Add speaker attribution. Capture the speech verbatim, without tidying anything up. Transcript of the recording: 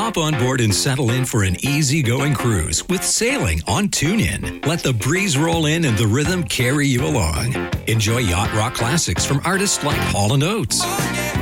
Speaker 1: Hop on board and settle in for an easygoing cruise with sailing on TuneIn. Let the breeze roll in and the rhythm carry you along. Enjoy yacht rock classics from artists like Hall and Oates,